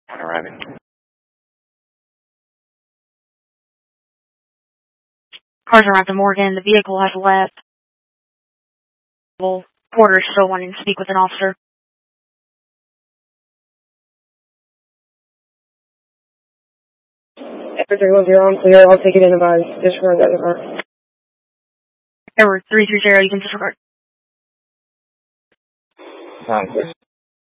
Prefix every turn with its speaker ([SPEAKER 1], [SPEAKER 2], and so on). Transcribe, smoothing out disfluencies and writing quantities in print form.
[SPEAKER 1] Arriving.
[SPEAKER 2] Cars around to Morgan. The vehicle has left. Porter is still wanting to speak with an officer.
[SPEAKER 3] After 310 on clear, I'll take it in advise. Disregard that car.
[SPEAKER 2] There were 330, you can disregard.
[SPEAKER 1] Sounds good.